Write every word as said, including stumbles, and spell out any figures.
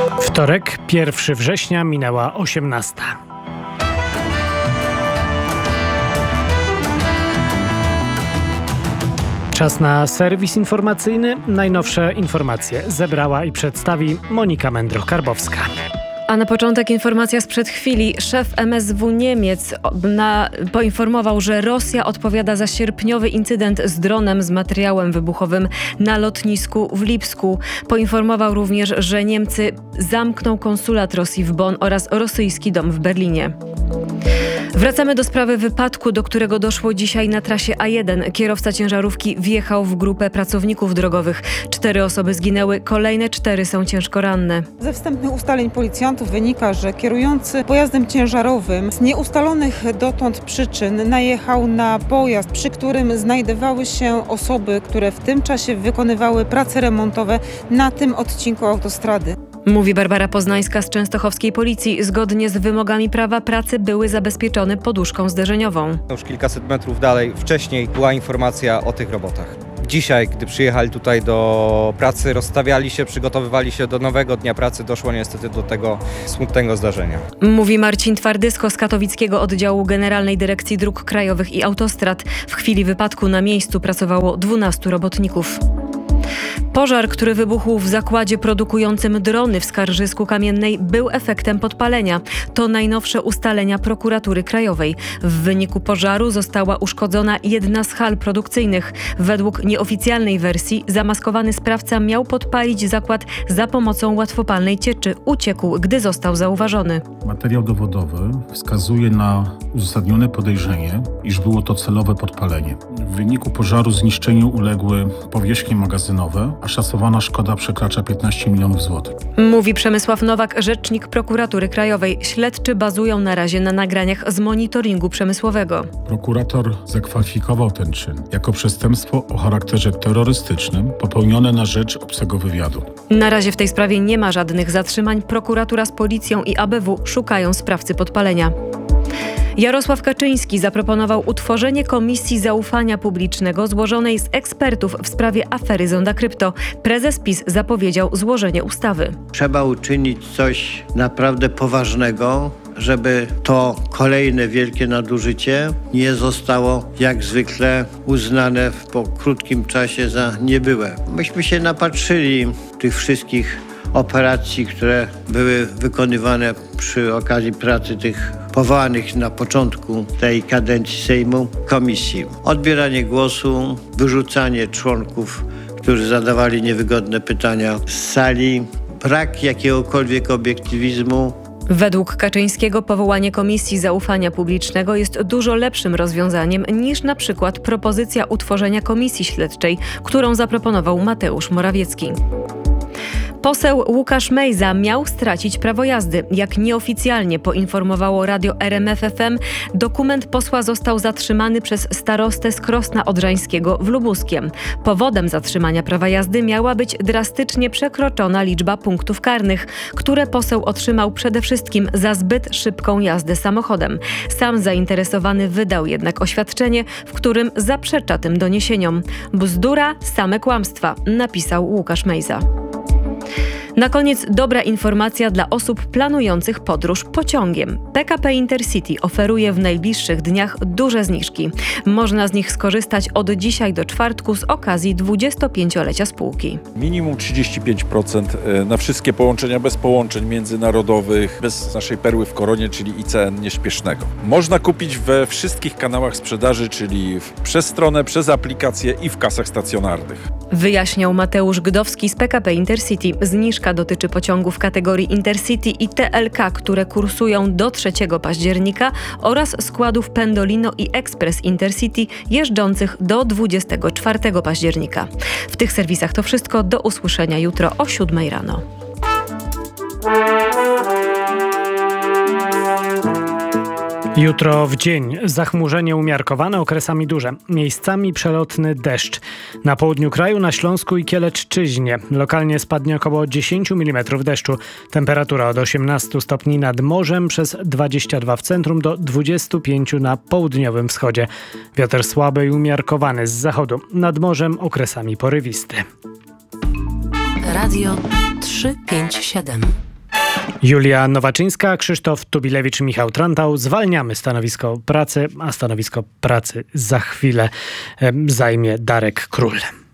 Wtorek, pierwszego września, minęła osiemnasta. Czas na serwis informacyjny. Najnowsze informacje zebrała i przedstawi Monika Mędroch-Karbowska. A na początek informacja sprzed chwili. Szef M S W Niemiec na, poinformował, że Rosja odpowiada za sierpniowy incydent z dronem z materiałem wybuchowym na lotnisku w Lipsku. Poinformował również, że Niemcy zamkną konsulat Rosji w Bonn oraz rosyjski dom w Berlinie. Wracamy do sprawy wypadku, do którego doszło dzisiaj na trasie A jeden. Kierowca ciężarówki wjechał w grupę pracowników drogowych. Cztery osoby zginęły, kolejne cztery są ciężko ranne. Ze wstępnych ustaleń policjantów wynika, że kierujący pojazdem ciężarowym z nieustalonych dotąd przyczyn najechał na pojazd, przy którym znajdowały się osoby, które w tym czasie wykonywały prace remontowe na tym odcinku autostrady. Mówi Barbara Poznańska z częstochowskiej policji. Zgodnie z wymogami prawa pracy były zabezpieczone poduszką zderzeniową. Już kilkaset metrów dalej wcześniej była informacja o tych robotach. Dzisiaj, gdy przyjechali tutaj do pracy, rozstawiali się, przygotowywali się do nowego dnia pracy, doszło niestety do tego smutnego zdarzenia. Mówi Marcin Twardysko z katowickiego oddziału Generalnej Dyrekcji Dróg Krajowych i Autostrad. W chwili wypadku na miejscu pracowało dwunastu robotników. Pożar, który wybuchł w zakładzie produkującym drony w Skarżysku Kamiennej, był efektem podpalenia. To najnowsze ustalenia Prokuratury Krajowej. W wyniku pożaru została uszkodzona jedna z hal produkcyjnych. Według nieoficjalnej wersji zamaskowany sprawca miał podpalić zakład za pomocą łatwopalnej cieczy. Uciekł, gdy został zauważony. Materiał dowodowy wskazuje na uzasadnione podejrzenie, iż było to celowe podpalenie. W wyniku pożaru zniszczeniu uległy powierzchnie magazynowe, a szacowana szkoda przekracza piętnaście milionów złotych. Mówi Przemysław Nowak, rzecznik Prokuratury Krajowej. Śledczy bazują na razie na nagraniach z monitoringu przemysłowego. Prokurator zakwalifikował ten czyn jako przestępstwo o charakterze terrorystycznym popełnione na rzecz obcego wywiadu. Na razie w tej sprawie nie ma żadnych zatrzymań. Prokuratura z policją i A B W szukają sprawcy podpalenia. Jarosław Kaczyński zaproponował utworzenie Komisji Zaufania Publicznego złożonej z ekspertów w sprawie afery Zonda Krypto. Prezes PiS zapowiedział złożenie ustawy. Trzeba uczynić coś naprawdę poważnego, żeby to kolejne wielkie nadużycie nie zostało jak zwykle uznane po krótkim czasie za niebyłe. Myśmy się napatrzyli tych wszystkich operacji, które były wykonywane przy okazji pracy tych powołanych na początku tej kadencji Sejmu komisji. Odbieranie głosu, wyrzucanie członków, którzy zadawali niewygodne pytania z sali, brak jakiegokolwiek obiektywizmu. Według Kaczyńskiego powołanie Komisji Zaufania Publicznego jest dużo lepszym rozwiązaniem niż na przykład propozycja utworzenia komisji śledczej, którą zaproponował Mateusz Morawiecki. Poseł Łukasz Mejza miał stracić prawo jazdy. Jak nieoficjalnie poinformowało radio R M F F M, dokument posła został zatrzymany przez starostę z Krosna Odrzańskiego w Lubuskiem. Powodem zatrzymania prawa jazdy miała być drastycznie przekroczona liczba punktów karnych, które poseł otrzymał przede wszystkim za zbyt szybką jazdę samochodem. Sam zainteresowany wydał jednak oświadczenie, w którym zaprzecza tym doniesieniom. Bzdura, same kłamstwa, napisał Łukasz Mejza. Na koniec dobra informacja dla osób planujących podróż pociągiem. P K P Intercity oferuje w najbliższych dniach duże zniżki. Można z nich skorzystać od dzisiaj do czwartku z okazji dwudziestopięciolecia spółki. Minimum trzydzieści pięć procent na wszystkie połączenia bez połączeń międzynarodowych, bez naszej perły w koronie, czyli I C N nieśpiesznego. Można kupić we wszystkich kanałach sprzedaży, czyli przez stronę, przez aplikację i w kasach stacjonarnych. Wyjaśniał Mateusz Gdowski z P K P Intercity. Zniżka dotyczy pociągów kategorii Intercity i T L K, które kursują do trzeciego października oraz składów Pendolino i Express Intercity jeżdżących do dwudziestego czwartego października. W tych serwisach to wszystko. Do usłyszenia jutro o siódmej rano. Jutro w dzień zachmurzenie umiarkowane, okresami duże. Miejscami przelotny deszcz. Na południu kraju, na Śląsku i Kielecczyźnie. Lokalnie spadnie około dziesięć milimetrów deszczu. Temperatura od osiemnastu stopni nad morzem, przez dwadzieścia dwa w centrum do dwudziestu pięciu na południowym wschodzie. Wiatr słaby i umiarkowany z zachodu. Nad morzem okresami porywisty. Radio trzysta pięćdziesiąt siedem. Julia Nowaczyńska, Krzysztof Tubilewicz, Michał Trantał. Zwalniamy stanowisko pracy, a stanowisko pracy za chwilę zajmie Darek Król.